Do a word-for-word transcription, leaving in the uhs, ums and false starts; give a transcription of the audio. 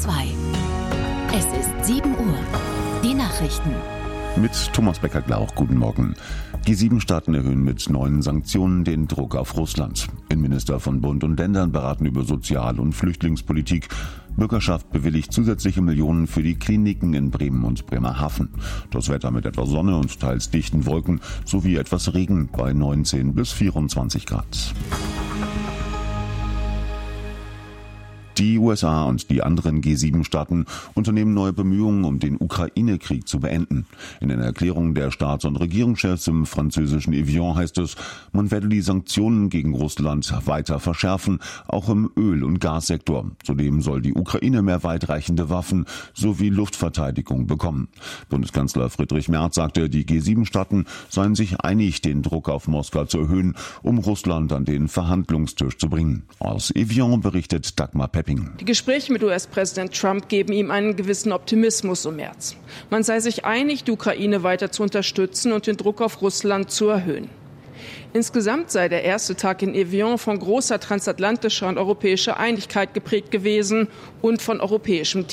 zwei. Es ist sieben Uhr. Die Nachrichten. Mit Thomas Becker-Glauch, guten Morgen. G sieben Staaten erhöhen mit neuen Sanktionen den Druck auf Russland. Innenminister von Bund und Ländern beraten über Sozial- und Flüchtlingspolitik. Bürgerschaft bewilligt zusätzliche Millionen für die Kliniken in Bremen und Bremerhaven. Das Wetter mit etwas Sonne und teils dichten Wolken sowie etwas Regen bei neunzehn bis vierundzwanzig Grad. Die U S A und die anderen G sieben Staaten unternehmen neue Bemühungen, um den Ukraine-Krieg zu beenden. In einer Erklärung der Staats- und Regierungschefs im französischen Evian heißt es, man werde die Sanktionen gegen Russland weiter verschärfen, auch im Öl- und Gassektor. Zudem soll die Ukraine mehr weitreichende Waffen sowie Luftverteidigung bekommen. Bundeskanzler Friedrich Merz sagte, die G sieben Staaten seien sich einig, den Druck auf Moskau zu erhöhen, um Russland an den Verhandlungstisch zu bringen. Aus Evian berichtet Dagmar Pepping. Die Gespräche mit U S-Präsident Trump geben ihm einen gewissen Optimismus im März. Man sei sich einig, die Ukraine weiter zu unterstützen und den Druck auf Russland zu erhöhen. Insgesamt sei der erste Tag in Evian von großer transatlantischer und europäischer Einigkeit geprägt gewesen und von europäischem